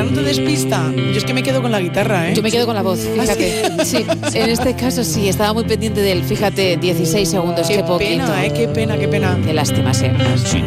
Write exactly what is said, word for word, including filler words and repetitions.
no te despista? Yo es que me quedo con la guitarra, ¿eh? Yo me quedo con la voz, fíjate. Sí, en este caso sí, estaba muy pendiente del, fíjate, dieciséis segundos, qué, qué poquito. pena, ¿eh? Qué pena, qué pena. Qué lástima, sí. Sí.